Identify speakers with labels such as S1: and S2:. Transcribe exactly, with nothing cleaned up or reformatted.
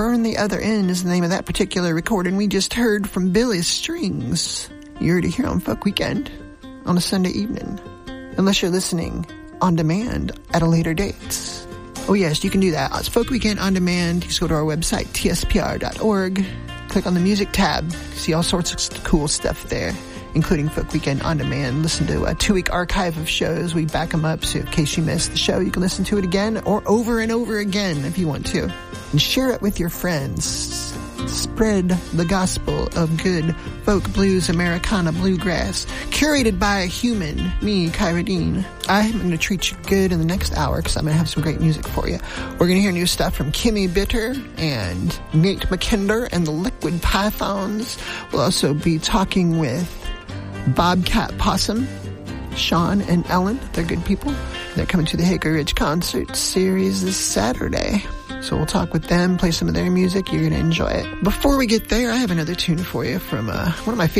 S1: Burn the Other End is the name of that particular recording. We just heard from Billy Strings. You're to hear on Folk Weekend on a Sunday evening, unless you're listening on demand at a later date. Oh yes, you can do that. It's Folk Weekend on Demand. You just go to our website, T S P R dot org. Click on the music tab. See all sorts of cool stuff there, including Folk Weekend on Demand. Listen to a two-week archive of shows. We back them up, so in case you missed the show, you can listen to it again or over and over again if you want to. And share it with your friends. Spread the gospel of good folk blues, Americana bluegrass, curated by a human, me, Kyra Dean. I'm going to treat you good in the next hour because I'm going to have some great music for you. We're going to hear new stuff from Kimmy Bitter and Nate McKinder and the Liquid Pythons. We'll also be talking with Bobcat Possum, Sean and Ellen. They're good people. They're coming to the Hager Ridge Concert Series this Saturday. So we'll talk with them, play some of their music. You're going to enjoy it. Before we get there, I have another tune for you from uh, one of my favorite